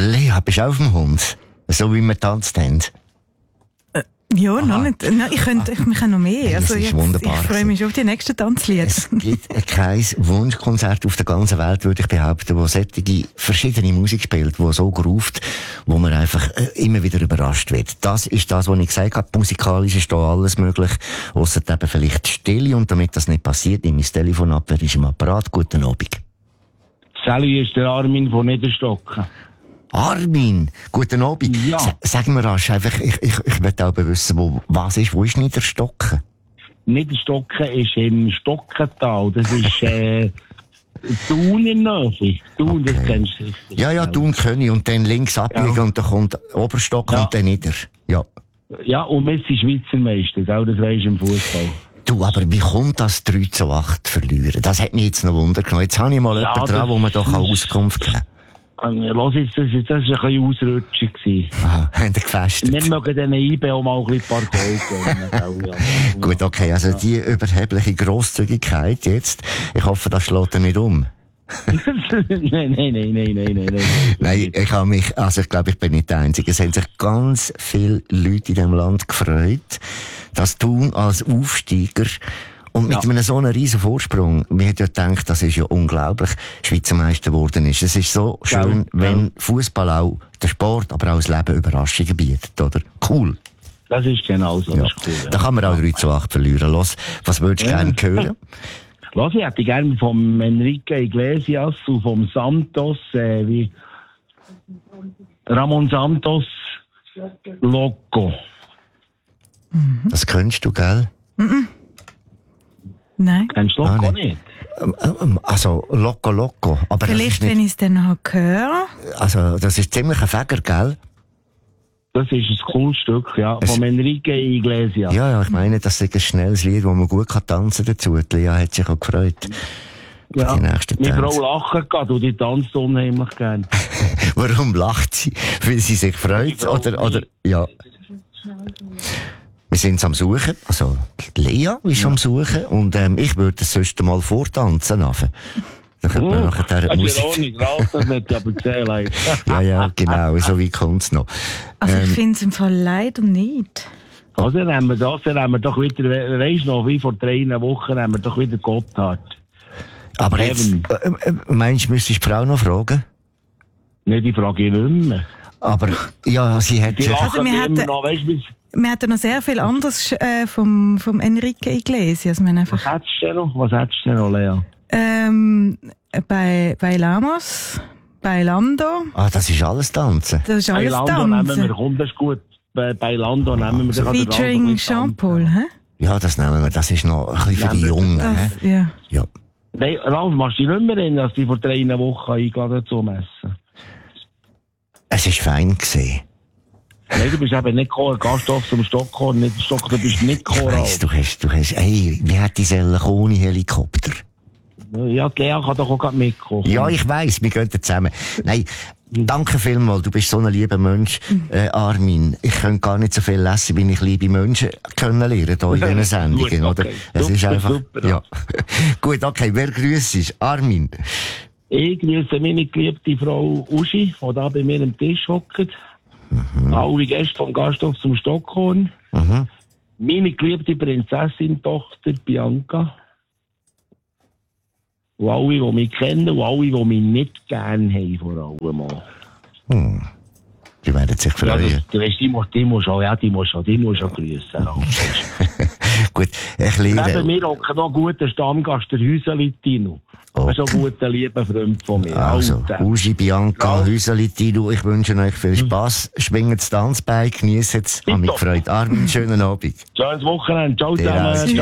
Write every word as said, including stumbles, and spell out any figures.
Lea, bist du auf dem Hund? So wie wir tanzt haben? Ja, noch nicht. Nein, ich könnte, ich, wir können noch mehr. Hey, also ist jetzt, wunderbar. Ich freue mich schon auf die nächsten Tanzlieder. Es gibt kein Wunschkonzert auf der ganzen Welt, würde ich behaupten, wo solche verschiedene Musik spielt, wo so ruft, wo man einfach äh, immer wieder überrascht wird. Das ist das, was ich gesagt habe. Musikalisch ist da alles möglich, ausser eben vielleicht Stille. Und damit das nicht passiert, nehme ich das Telefon ab, wer ist im Apparat. Guten Abend. Salut, ist der Armin von Niederstocken. Armin, guten Abend. Ja. S- sag mir rasch, einfach, ich, ich, ich möchte auch wissen, wo, was ist, wo ist Niederstocken? Niederstocken ist im Stockental. Das ist, äh, Thun in Nähe. Thun, Okay. das kennst du sicher. Ja, ja, Thun König und dann links abbiegen Ja. und dann kommt Oberstock Ja. und dann nieder. Ja. Ja, und Messi Schweizer Meister, auch das weisst du im Fußball. Du, aber wie kommt das drei zu acht verlieren? Das hat mich jetzt noch Wunder genommen. Jetzt habe ich mal Ja, jemanden dran, das wo man doch ist- Auskunft geben kann. Los jetzt, das, das war ein bisschen Ausrutscher gewesen. Aha, haben die gefestet? Wir mögen diesen I B auch mal ein bisschen ein paar Gold geben. Gut, okay, also die überhebliche Grosszügigkeit jetzt, ich hoffe, das schlägt er nicht um. nein, nein, nein, nein, nein, nein, nein. Nein, ich habe mich, also ich glaube, ich bin nicht der Einzige. Es haben sich ganz viele Leute in diesem Land gefreut, dass Thun als Aufsteiger und mit Ja. einem so einem riesen Vorsprung, wir hätten ja gedacht, das ist ja unglaublich, Schweizer Meister geworden ist. Es ist so schön, Ja. wenn Fußball auch der Sport, aber auch das Leben Überraschungen bietet, oder? Cool. Das ist genau so, Ja. das ist cool. Ja. Da kann man auch drei zu acht verlieren. Los, was würdest du Ja. gerne hören? Lass, ich hätte gerne vom Enrique Iglesias und vom Santos, äh, wie Ramon Santos, Loco. Das kennst du, gell? Nein. Kennst du Ah, Loco nicht. nicht? Ähm, ähm, Also, Loco Loco. Aber das Vielleicht, ist nicht, wenn ich es dann noch höre. also, das ist ziemlich ein Fäger, gell? Das ist ein cooles Stück, ja, Es- vom Enrique Iglesias. Ja, ja, ich meine, das ist ein schnelles Lied, wo man gut kann tanzen dazu. Die Lea hat sich auch gefreut. Ja. Die nächsten Meine Tänze. Frau lachen gerade und die tanzt unheimlich gern. Warum lacht sie? Weil sie sich freut? Frau Oder, oder, ja. Wir sind am Suchen. Also, die Lea ist am Suchen. Und, ähm, ich würde das sonst mal vortanzen. Anfangen. Dann könnte man nachher der Also, Musik. auch nicht raus, das nicht, aber zähl einfach. Ja, ja, genau. So wie kommt's noch. Also ich Ähm, finde es im Fall leider nicht. Also, dann haben wir das, dann haben wir doch wieder, we- weisst du noch, wie vor drei Wochen haben wir doch wieder Gotthard. aber jetzt, Eben. äh, äh, meinst du, müsstest du die Frau noch fragen? Ne, die frage ich nicht mehr. Aber, ja, sie hat Die sich, lachen Also, wir immer hätten- noch, weißt du, bis- Wir hatten noch sehr viel anderes äh, vom, vom Enrique Iglesias. Wir haben was einfach, hättest du denn noch? Was hättest du denn noch, Lea? ähm, bei, bei Lamos, bei Lando, ah, das ist alles Tanzen. das ist Bei alles Lando nehmen wir, Tanzen. komm, das ist gut. Bei, bei Lando nehmen wir, dann kann der Lando Featuring ein bisschen Jean-Paul, tanzen. hä? Ja, das nehmen wir. Das ist noch ein bisschen für die Nehmen wir. Jungen. hä? Das, ja. Ja. Nein, Ralf, machst du dich nicht mehr erinnern, dass die vor drei Wochen eingeladen zum Essen? Es war fein gewesen. Nein, du bist eben nicht gekommen, Gasthof zum Stockholm, nicht Stockholm, du bist nicht Ich gekommen, weiss, du hast, du hast, ey, wie hat die Selle ohne Helikopter? Ralf. Ja, die Lea kann doch auch gerade mitkommen. Ja, ich weiss, wir gehen zusammen. Nein, danke vielmals, du bist so ein lieber Mensch, äh, Armin. Ich könnte gar nicht so viel lesen, wie ich liebe Menschen kennenlernen hier in diesen Sendungen, Gut, oder? okay. Es ist Super, einfach, super. ja. Gut, okay, wer grüßt ist? Armin. Ich grüße meine geliebte Frau Uschi, die da bei mir am Tisch hockt. Mhm. Alle Gäste vom Gasthof zum Stockholm. Mhm. Meine geliebte Prinzessin-Tochter Bianca. Und alle, die mich kennen und alle, die mich nicht gerne haben, vor allem mal. Hm. Die werden sich Ja, freuen. das, du weißt, die musst, die musst auch, ja, die musst auch, die musst auch grüßen. Gut, ich Neben liebe. mir hockt noch ein guter Stammgast, der Häuseli Tino. Okay. Das ist ein guter, lieber Freund von mir. Also, Alter. Uschi, Bianca, Ja. Häuseli, Tino, ich wünsche euch viel Spass. Schwingt das Tanzbein, genießt es. Hab mich Tipptopp. gefreut. Armin, schönen Abend. Schönes Wochenende. Ciao Dir zusammen. auch. Ciao.